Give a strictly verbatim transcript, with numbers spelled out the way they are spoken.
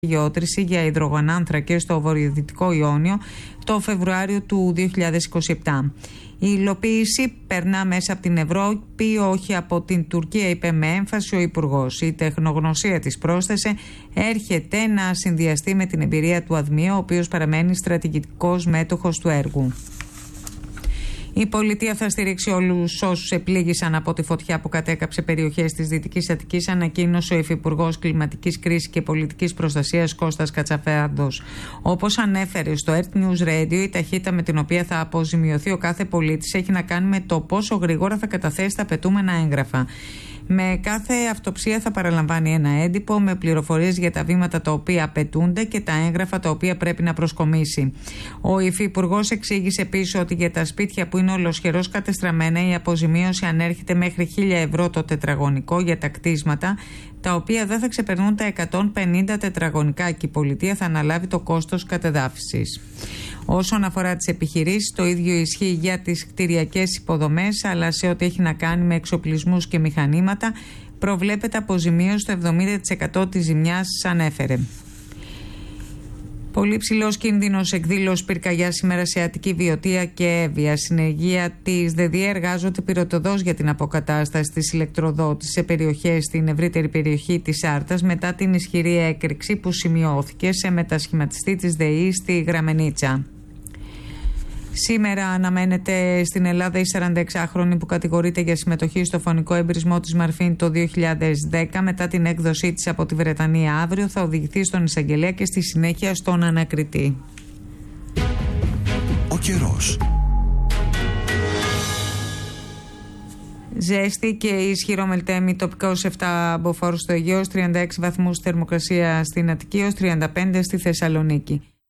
γεώτρηση για υδρογονάνθρακες στο βορειοδυτικό Ιόνιο το Φεβρουάριο του δύο χιλιάδες είκοσι επτά. Η υλοποίηση περνά μέσα από την Ευρώπη, όχι από την Τουρκία, είπε με έμφαση ο Υπουργός. Η τεχνογνωσία της, πρόσθεσε, έρχεται να συνδυαστεί με την εμπειρία του ΑΔΜΗ, ο οποίος παραμένει στρατηγικός μέτοχος του έργου. Η πολιτεία θα στηρίξει όλους όσους επλήγησαν από τη φωτιά που κατέκαψε περιοχές της Δυτικής Αττικής, ανακοίνωσε ο Υφυπουργός Κλιματικής Κρίσης και Πολιτικής Προστασίας Κώστας Κατσαφέαντος. Όπως ανέφερε στο Earth News Radio, η ταχύτητα με την οποία θα αποζημιωθεί ο κάθε πολίτης έχει να κάνει με το πόσο γρήγορα θα καταθέσει τα απαιτούμενα έγγραφα. Με κάθε αυτοψία θα παραλαμβάνει ένα έντυπο με πληροφορίες για τα βήματα τα οποία απαιτούνται και τα έγγραφα τα οποία πρέπει να προσκομίσει. Ο Υφυπουργός εξήγησε επίσης ότι για τα σπίτια που είναι ολοσχερώς κατεστραμμένα η αποζημίωση ανέρχεται μέχρι χίλια ευρώ το τετραγωνικό για τα κτίσματα, τα οποία δεν θα ξεπερνούν τα εκατόν πενήντα τετραγωνικά και η πολιτεία θα αναλάβει το κόστος κατεδάφισης. Όσον αφορά τις επιχειρήσεις, το ίδιο ισχύει για τις κτηριακές υποδομές, αλλά σε ό,τι έχει να κάνει με εξοπλισμούς και μηχανήματα, προβλέπεται αποζημίωση στο εβδομήντα τοις εκατό της ζημιάς, ανέφερε. Πολύ ψηλός κίνδυνος εκδήλωση πυρκαγιά σήμερα σε Αττική, Βιωτία και Εύβοια. Συνεργεία της ΔΕΔΙ εργάζονται πυροτοδός για την αποκατάσταση της ηλεκτροδότησης σε περιοχές στην ευρύτερη περιοχή της Άρτας μετά την ισχυρή έκρηξη που σημειώθηκε σε μετασχηματιστή της ΔΕΗ στη Γραμμενίτσα. Σήμερα αναμένεται στην Ελλάδα η σαρανταεξάχρονη που κατηγορείται για συμμετοχή στο φωνικό εμπρισμό της Μαρφίν το δύο χιλιάδες δέκα, μετά την έκδοσή της από τη Βρετανία αύριο, θα οδηγηθεί στον εισαγγελέα και στη συνέχεια στον ανακριτή. Ο καιρός. Ζέστη και ισχυρό μελτέμι, τοπικά ως επτά μποφόρ στο Αιγαίο, τριάντα έξι βαθμούς θερμοκρασία στην Αττική, ως τριάντα πέντε στη Θεσσαλονίκη.